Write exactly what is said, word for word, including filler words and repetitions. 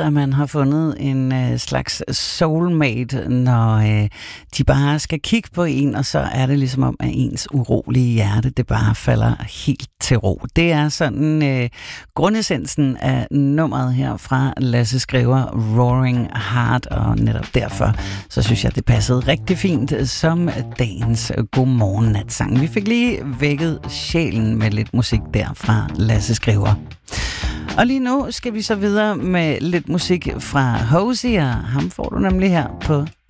at man har fundet en øh, slags soulmate, når øh, de bare skal kigge på en, og så er det ligesom om, at ens urolige hjerte, det bare falder helt til ro. Det er sådan øh, grundessensen af nummeret her fra Lasse Skriver, Roaring Heart, og netop derfor, så synes jeg, det passede rigtig fint som dagens godmorgen natsang. Vi fik lige vækket sjælen med lidt musik der fra Lasse Skriver. Og lige nu skal vi så videre med lidt musik fra Hosier. Ham får du nemlig her på